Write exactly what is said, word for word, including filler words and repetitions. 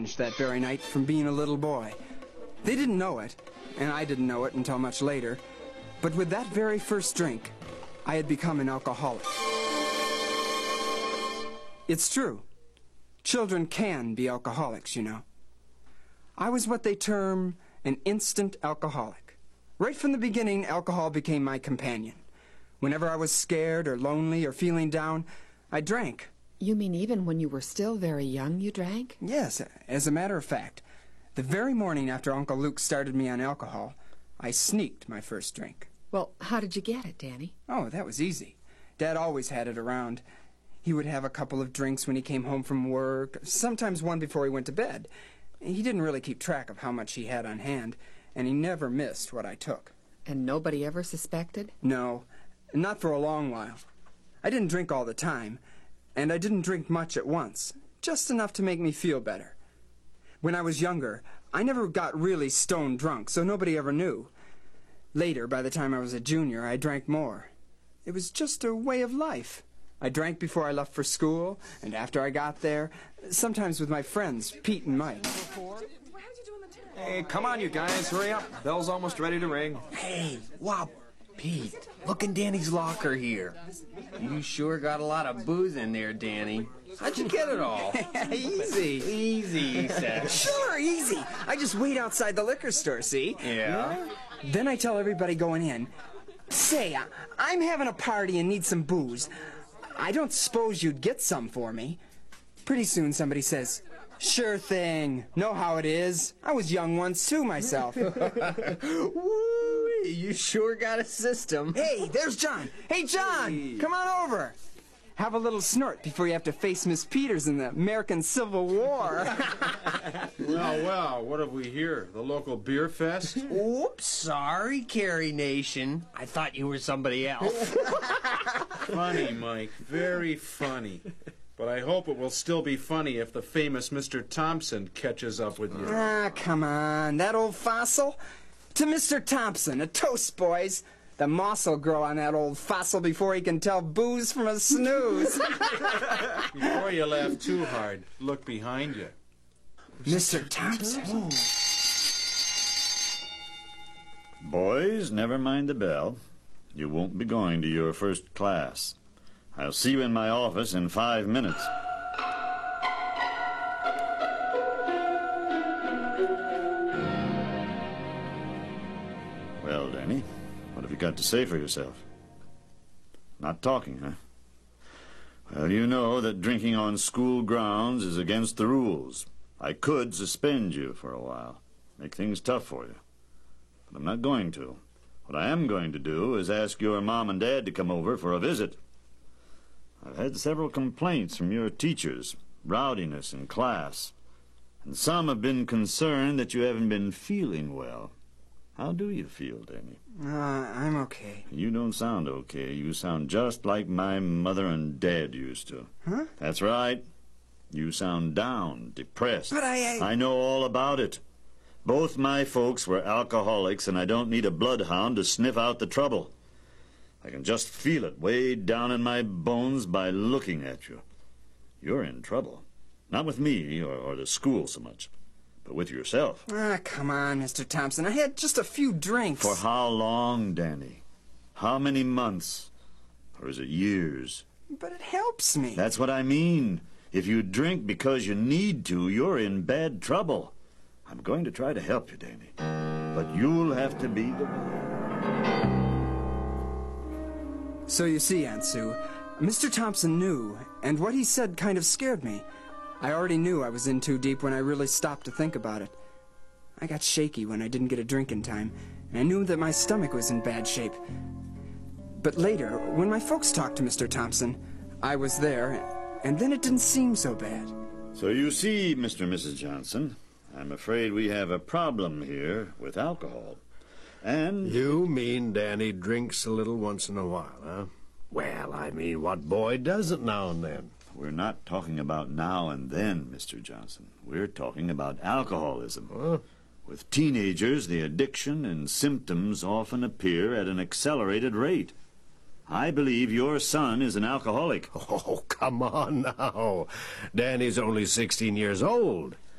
changed that very night from being a little boy. They didn't know it, and I didn't know it until much later, but with that very first drink, I had become an alcoholic. It's true. Children can be alcoholics, you know. I was what they term an instant alcoholic. Right from the beginning, alcohol became my companion. Whenever I was scared or lonely or feeling down, I drank. You mean even when you were still very young, you drank? Yes, as a matter of fact. The very morning after Uncle Luke started me on alcohol, I sneaked my first drink. Well, how did you get it, Danny? Oh, that was easy. Dad always had it around. He would have a couple of drinks when he came home from work, sometimes one before he went to bed. He didn't really keep track of how much he had on hand, and he never missed what I took. And nobody ever suspected? No, not for a long while. I didn't drink all the time, and I didn't drink much at once, just enough to make me feel better. When I was younger, I never got really stone drunk, so nobody ever knew. Later, by the time I was a junior, I drank more. It was just a way of life. I drank before I left for school, and after I got there, sometimes with my friends, Pete and Mike. Hey, come on, you guys, hurry up. Bell's almost ready to ring. Hey, wow, Pete, look in Danny's locker here. You sure got a lot of booze in there, Danny. How'd you get it all? Easy. Easy, he said. Sure, easy. I just wait outside the liquor store, see? Yeah? Then I tell everybody going in, say, I I'm having a party and need some booze. I don't suppose you'd get some for me. Pretty soon somebody says, sure thing. Know how it is. I was young once, too, myself. Woo, you sure got a system. Hey, there's John. Hey, John, hey. Come on over. Have a little snort before you have to face Miss Peters in the American Civil War. Well, well, what have we here? The local beer fest? Oops, sorry, Carrie Nation. I thought you were somebody else. Funny, Mike. Very funny. But I hope it will still be funny if the famous Mister Thompson catches up with you. Ah, come on. That old fossil? To Mister Thompson, a toast, boys. The moss will grow on that old fossil before he can tell booze from a snooze. Before you laugh too hard, look behind you. Mister Thompson. Boys, never mind the bell. You won't be going to your first class. I'll see you in my office in five minutes. Well, Danny, what have you got to say for yourself? Not talking, huh? Well, you know that drinking on school grounds is against the rules. I could suspend you for a while, make things tough for you. But I'm not going to. What I am going to do is ask your mom and dad to come over for a visit. I've had several complaints from your teachers, rowdiness in class, and some have been concerned that you haven't been feeling well. How do you feel, Danny? Uh, I'm okay. You don't sound okay. You sound just like my mother and dad used to. Huh? That's right. You sound down, depressed. But I... I... I know all about it. Both my folks were alcoholics, and I don't need a bloodhound to sniff out the trouble. I can just feel it way down in my bones by looking at you. You're in trouble. Not with me or, or the school so much, but with yourself. Ah, come on, Mister Thompson. I had just a few drinks. For how long, Danny? How many months? Or is it years? But it helps me. That's what I mean. If you drink because you need to, you're in bad trouble. I'm going to try to help you, Danny. But you'll have to be the one. So you see, Aunt Sue, Mister Thompson knew, and what he said kind of scared me. I already knew I was in too deep when I really stopped to think about it. I got shaky when I didn't get a drink in time, and I knew that my stomach was in bad shape. But later, when my folks talked to Mister Thompson, I was there, and then it didn't seem so bad. So you see, Mister and Missus Johnson, I'm afraid we have a problem here with alcohol. And... You mean Danny drinks a little once in a while, huh? Well, I mean, what boy doesn't now and then? We're not talking about now and then, Mister Johnson. We're talking about alcoholism. Huh? With teenagers, the addiction and symptoms often appear at an accelerated rate. I believe your son is an alcoholic. Oh, come on now. Danny's only sixteen years old.